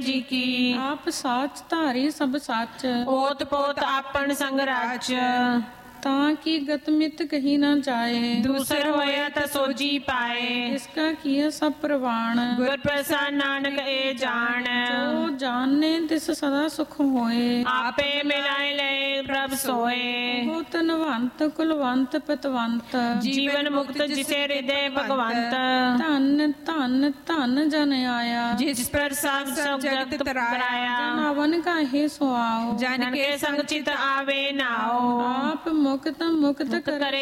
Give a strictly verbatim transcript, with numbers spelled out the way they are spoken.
ਜੀ ਕੀ। ਆਪ ਸਾਚ ਧਾਰੀ ਸਭ ਸੱਚ, ਓਤ ਪੋਤ ਆਪਨ ਸੰਗ ਰਾਚ। ਤਾਂ ਕੀ ਗਤ ਮਿਤ ਕਹੀ ਨਾ ਜਾਏ, ਦੂਸਰ ਹੋਇਆ ਤਾ ਸੋਜੀ ਪਾਏ। ਇਸਕਾ ਕੀਆ ਸਭ ਪ੍ਰਵਾਣ, ਗੁਰ ਪ੍ਰਸਾਦ ਨਾਨਕ ਏ ਜਾਣ। ਜੋ ਜਾਣੇ ਤਿਸ ਸਦਾ ਸੁਖ ਹੋਏ, ਆਪੇ ਮਿਲਾਏ ਲਏ ਪ੍ਰਭ ਸੋਏ। ਉਹ ਧਨਵੰਤ ਕੁਲਵੰਤ ਪਤਵੰਤ, ਜੀਵਨ ਮੁਕਤ ਜਿਸੇ ਹਿਰਦੇ ਭਗਵੰਤ। ਧਨ ਧਨ ਧਨ ਜਨ ਆਇਆ, ਜਿਸ ਪ੍ਰਸਾਦ ਸਭ ਜਗਤ ਤਰਾਇਆ। ਜਨਾਵਨ ਕਾਹੇ ਸੁਆਓ, ਜਨ ਕੇ ਸੰਗ ਚਿਤ ਆਵੇ ਨਾਓ। ਆਪ ਮੁਕਤ ਮੁਕਤ ਕਰੇ